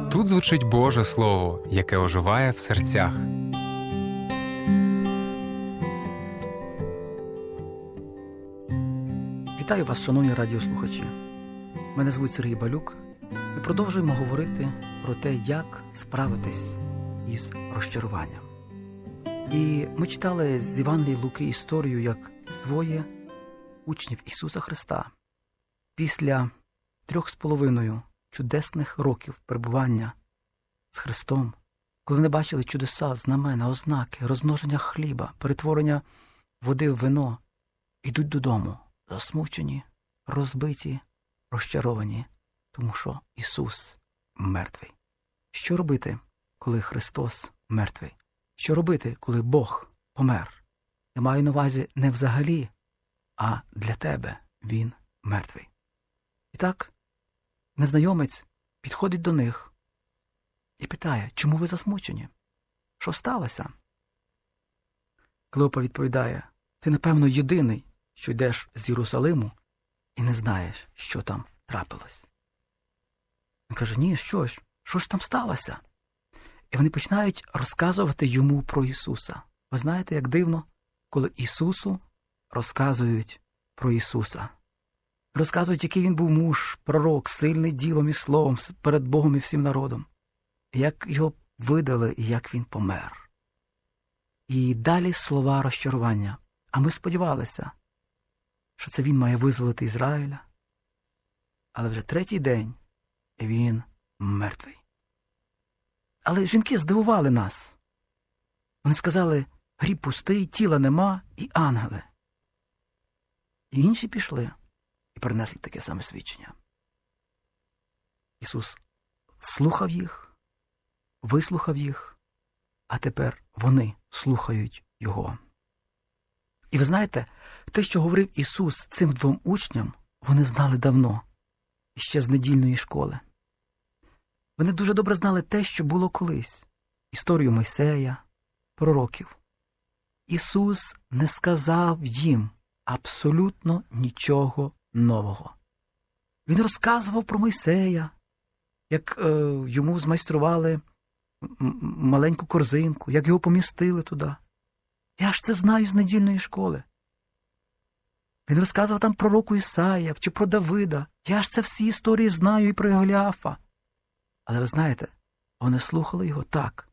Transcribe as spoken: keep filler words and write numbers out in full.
Тут звучить Боже Слово, яке оживає в серцях. Вітаю вас, шановні радіослухачі. Мене звуть Сергій Балюк. Ми продовжуємо говорити про те, як справитись із розчаруванням. І ми читали з Євангелії Луки історію, як двоє учнів Ісуса Христа після трьох з половиною чудесних років перебування з Христом, коли вони бачили чудеса, знамена, ознаки, розмноження хліба, перетворення води в вино, ідуть додому, засмучені, розбиті, розчаровані, тому що Ісус мертвий. Що робити, коли Христос мертвий? Що робити, коли Бог помер? Я маю на увазі не взагалі, а для тебе Він мертвий. І так, незнайомець підходить до них і питає, чому ви засмучені? Що сталося? Клеопа відповідає, ти, напевно, єдиний, що йдеш з Єрусалиму і не знаєш, що там трапилось. Він каже, ні, що ж? Що ж там сталося? І вони починають розказувати йому про Ісуса. Ви знаєте, як дивно, коли Ісусу розказують про Ісуса. Розказують, який він був муж, пророк, сильний ділом і словом перед Богом і всім народом. Як його видали і як він помер. І далі слова розчарування. А ми сподівалися, що це він має визволити Ізраїля. Але вже третій день він мертвий. Але жінки здивували нас. Вони сказали, гріб пустий, тіла нема і ангели. І інші пішли і принесли таке саме свідчення. Ісус слухав їх, вислухав їх, а тепер вони слухають Його. І ви знаєте, те, що говорив Ісус цим двом учням, вони знали давно, ще з недільної школи. Вони дуже добре знали те, що було колись. Історію Мойсея, пророків. Ісус не сказав їм абсолютно нічого нового. Він розказував про Мойсея, як е, йому змайстрували маленьку корзинку, як його помістили туди. Я ж це знаю з недільної школи. Він розказував там про пророку Ісая чи про Давида. Я ж це всі історії знаю і про Голіафа. Але ви знаєте, вони слухали його так,